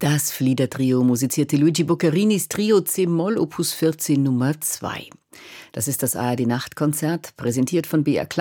Das Flieder-Trio musizierte Luigi Boccarinis Trio C-Moll Opus 14 Nummer 2. Das ist das ARD-Nachtkonzert, präsentiert von BR